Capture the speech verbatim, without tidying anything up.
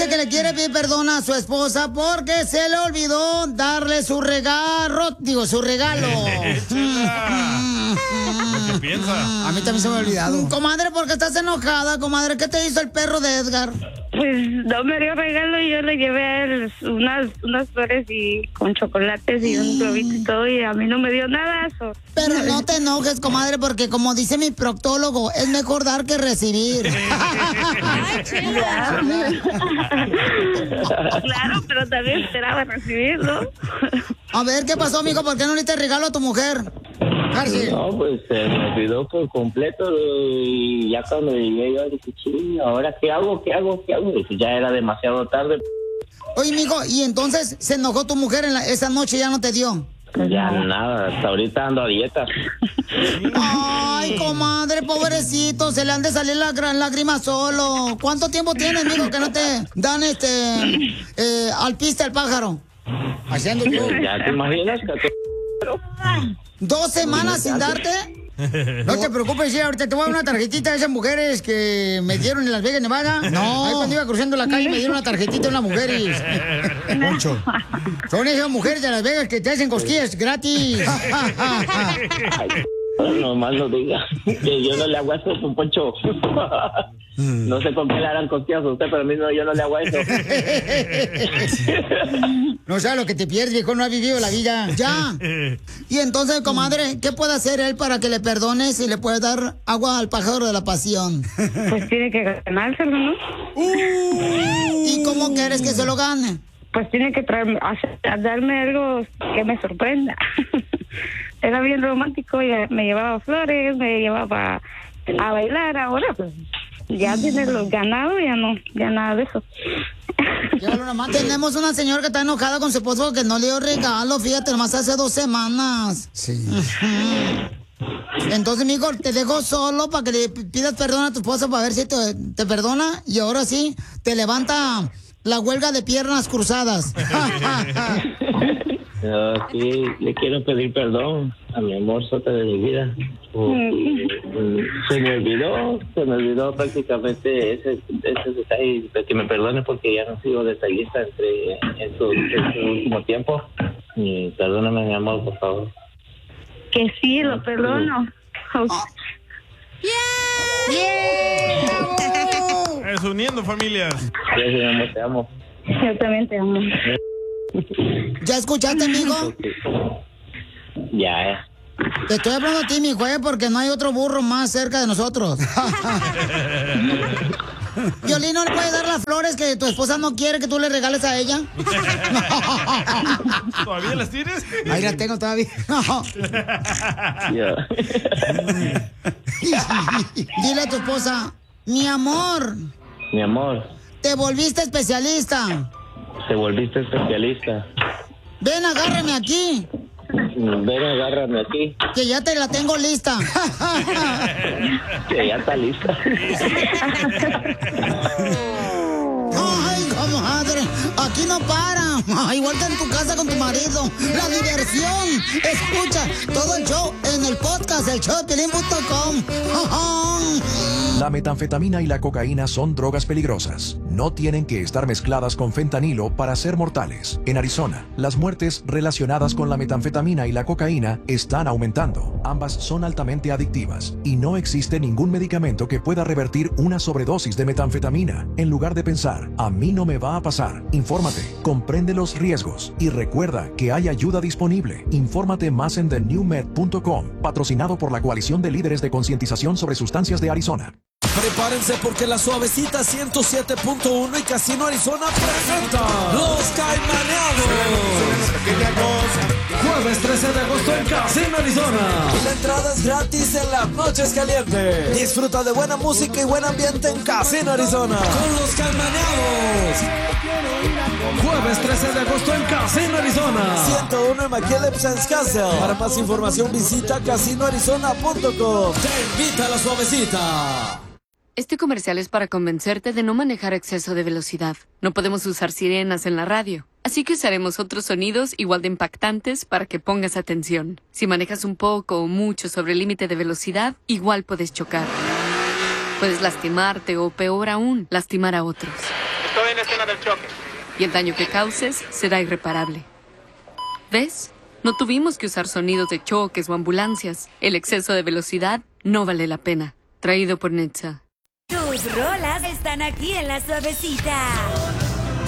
que le quiere pedir perdón a su esposa porque se le olvidó darle su regalo, digo, su regalo. ¿Qué piensa? A mí también se me ha olvidado. Comadre, ¿por qué estás enojada, comadre? ¿Qué te hizo el perro de Edgar? Pues no me dio regalo y yo le llevé a él unas, unas flores y con chocolates y un globito y todo y a mí no me dio nada eso. Pero no te enojes, comadre, porque como dice mi proctólogo, es mejor dar que recibir. Claro, pero también esperaba recibirlo. A ver, ¿qué pasó, amigo? ¿Por qué no le diste regalo a tu mujer? García. No, pues se me olvidó por completo y ya cuando llegué yo dije, sí, ¿ahora qué hago? ¿Qué hago? ¿Qué hago? Y pues ya era demasiado tarde. Oye, mijo, ¿y entonces se enojó tu mujer en la, esa noche y ya no te dio? Ya nada, hasta ahorita ando a dieta. Ay, comadre, pobrecito, se le han de salir las gran lágrimas solo. ¿Cuánto tiempo tienes, mijo, que no te dan este eh, al piste al pájaro? Haciendo yo. ¿Ya te imaginas? ¿Dos semanas sin darte? No te preocupes, sí, ahorita te voy a dar una tarjetita de esas mujeres que me dieron en Las Vegas, Nevada. No. Ahí cuando iba cruzando la calle me dieron una tarjetita de unas mujeres. Mucho. Son esas mujeres de Las Vegas que te hacen cosquillas gratis. No más no diga que yo no le hago eso, un Poncho. No sé con qué le harán cosquillas a usted, pero a mí no, yo no le hago eso. No sabes lo que te pierdes, viejo, no ha vivido la vida. Ya. Y entonces, comadre, ¿qué puede hacer él para que le perdones y le puede dar agua al pájaro de la pasión? Pues tiene que ganárselo, ¿no? Uh, ¿Y cómo quieres que se lo gane? Pues tiene que traerme, hacer, darme algo que me sorprenda. Era bien romántico, ya me llevaba flores, me llevaba a bailar, ahora pues ya tiene los ganados, ya no, ya nada de eso. Ya, nomás tenemos una señora que está enojada con su esposo que no le dio regalo, fíjate, nomás hace dos semanas. Sí. Entonces, mijo, te dejo solo para que le pidas perdón a tu esposo para ver si te, te perdona y ahora sí te levanta la huelga de piernas cruzadas. No, sí, le quiero pedir perdón a mi amor sota de mi vida. Porque, se me olvidó, se me olvidó prácticamente ese, ese detalle de que me perdone porque ya no sigo detallista entre en su, en su último tiempo. Y perdóname, mi amor, por favor. Que sí, lo perdono. Oh. ¡Yeah! ¡Yeah! Es uniendo familias. Gracias, mi amor, te amo. Yo también te amo. ¿Ya escuchaste, amigo? Ya, ya. Te estoy hablando a ti, mi güey, porque no hay otro burro más cerca de nosotros. Violín, ¿no le puedes dar las flores que tu esposa no quiere que tú le regales a ella? ¿Todavía las tienes? Ahí las tengo todavía. No. Yeah. Dile a tu esposa, mi amor. Mi amor. Te volviste especialista. Te volviste especialista. Ven, agárrame aquí. Ven, agárrame aquí. Que ya te la tengo lista. Que ya está lista. Ay, comadre, aquí no para. Igual que en tu casa con tu marido. La diversión. Escucha todo el show en el podcast, el show de Piolín punto com. La metanfetamina y la cocaína son drogas peligrosas. No tienen que estar mezcladas con fentanilo para ser mortales. En Arizona, las muertes relacionadas con la metanfetamina y la cocaína están aumentando. Ambas son altamente adictivas y no existe ningún medicamento que pueda revertir una sobredosis de metanfetamina. En lugar de pensar, a mí no me va a pasar, infórmate, comprende los riesgos y recuerda que hay ayuda disponible. Infórmate más en the new med punto com, patrocinado por la Coalición de Líderes de Concientización sobre Sustancias de Arizona. Prepárense porque la Suavecita ciento siete punto uno y Casino Arizona presenta Los Caimaneados. Jueves trece de agosto en Casino Arizona. Y la entrada es gratis en las noches calientes. Disfruta de buena música y buen ambiente en Casino Arizona con Los Caimaneados. Jueves trece de agosto en Casino Arizona. ciento uno en McKillop Sands Castle. Para más información visita casino arizona punto com. Te invita a la Suavecita. Este comercial es para convencerte de no manejar a exceso de velocidad. No podemos usar sirenas en la radio, así que usaremos otros sonidos igual de impactantes para que pongas atención. Si manejas un poco o mucho sobre el límite de velocidad, igual puedes chocar. Puedes lastimarte o, peor aún, lastimar a otros. en la escena del choque. Y el daño que causes será irreparable. ¿Ves? No tuvimos que usar sonidos de choques o ambulancias. El exceso de velocidad no vale la pena. Traído por Netza. Tus rolas están aquí en La Suavecita.